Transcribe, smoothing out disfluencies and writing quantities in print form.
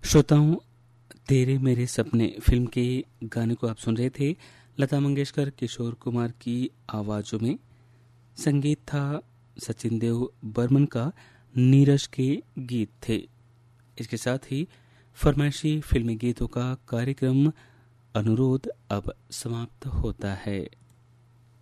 श्रोताओं, तेरे मेरे सपने फिल्म के गाने को आप सुन रहे थे लता मंगेशकर, किशोर कुमार की आवाज़ों में। संगीत था सचिन देव बर्मन का, नीरज के गीत थे। इसके साथ ही फरमाइशी फिल्मी गीतों का कार्यक्रम अनुरोध अब समाप्त होता है।